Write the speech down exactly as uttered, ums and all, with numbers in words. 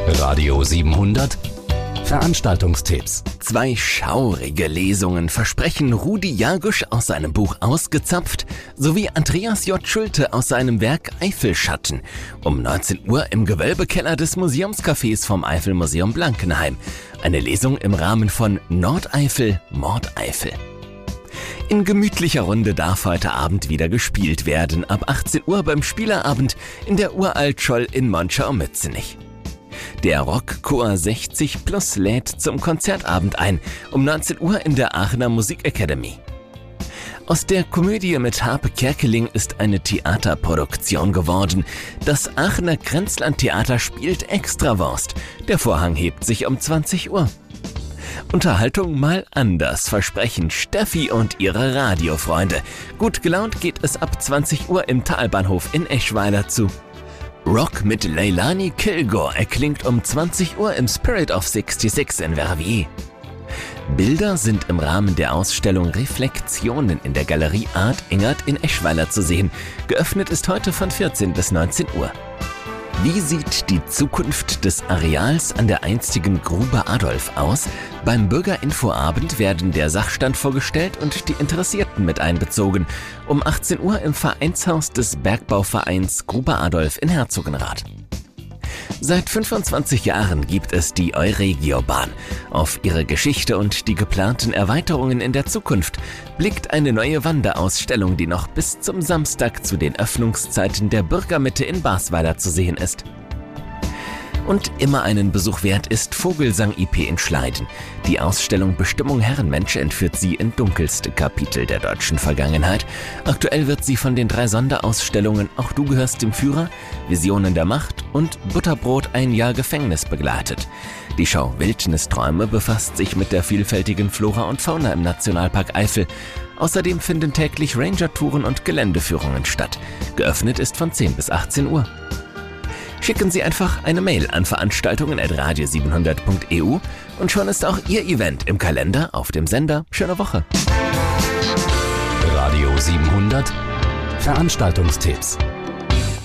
Radio siebenhundert Veranstaltungstipps. Zwei schaurige Lesungen versprechen Rudi Jagusch aus seinem Buch Ausgezapft sowie Andreas J. Schulte aus seinem Werk Eifelschatten um neunzehn Uhr im Gewölbekeller des Museumscafés vom Eifelmuseum Blankenheim. Eine Lesung im Rahmen von Nordeifel, Mordeifel. In gemütlicher Runde darf heute Abend wieder gespielt werden, ab achtzehn Uhr beim Spielerabend in der Uraltscholl in Monschau-Mützenich. Der Rockchor sechzig plus lädt zum Konzertabend ein, um neunzehn Uhr in der Aachener Musikakademie. Aus der Komödie mit Harpe Kerkeling ist eine Theaterproduktion geworden. Das Aachener Grenzlandtheater spielt Extrawurst. Der Vorhang hebt sich um zwanzig Uhr. Unterhaltung mal anders versprechen Steffi und ihre Radiofreunde. Gut gelaunt geht es ab zwanzig Uhr im Talbahnhof in Eschweiler zu. Rock mit Leilani Kilgore erklingt um zwanzig Uhr im Spirit of sechsundsechzig in Verviers. Bilder sind im Rahmen der Ausstellung Reflexionen in der Galerie Art Engert in Eschweiler zu sehen. Geöffnet ist heute von vierzehn bis neunzehn Uhr. Wie sieht die Zukunft des Areals an der einstigen Grube Adolf aus? Beim Bürgerinfoabend werden der Sachstand vorgestellt und die Interessierten mit einbezogen. Um achtzehn Uhr im Vereinshaus des Bergbauvereins Grube Adolf in Herzogenrath. Seit fünfundzwanzig Jahren gibt es die Euregiobahn. Auf ihre Geschichte und die geplanten Erweiterungen in der Zukunft blickt eine neue Wanderausstellung, die noch bis zum Samstag zu den Öffnungszeiten der Bürgermitte in Basweiler zu sehen ist. Und immer einen Besuch wert ist Vogelsang I P in Schleiden. Die Ausstellung Bestimmung Herrenmensch entführt sie in dunkelste Kapitel der deutschen Vergangenheit. Aktuell wird sie von den drei Sonderausstellungen Auch du gehörst dem Führer, Visionen der Macht und Butterbrot ein Jahr Gefängnis begleitet. Die Schau Wildnisträume befasst sich mit der vielfältigen Flora und Fauna im Nationalpark Eifel. Außerdem finden täglich Ranger-Touren und Geländeführungen statt. Geöffnet ist von zehn bis achtzehn Uhr. Schicken Sie einfach eine Mail an veranstaltungen at radio siebenhundert punkt e u und schon ist auch Ihr Event im Kalender auf dem Sender. Schöne Woche. Radio siebenhundert Veranstaltungstipps.